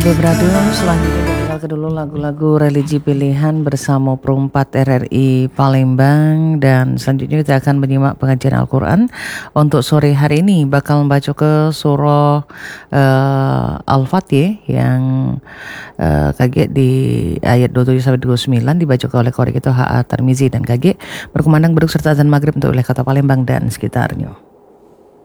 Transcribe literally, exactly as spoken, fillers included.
Oke Brado, selanjutnya kita dengarkan dulu lagu-lagu religi pilihan bersama Perumpat R R I Palembang. Dan selanjutnya kita akan menyimak pengajian Al-Quran. Untuk sore hari ini bakal membaca ke surah uh, Al-Fatih yang uh, kaget di ayat dua puluh tujuh sampai dua puluh sembilan dibaca oleh Qori itu H A Tarmizi dan kaget berkumandang berduk serta azan maghrib untuk oleh kota Palembang dan sekitarnya.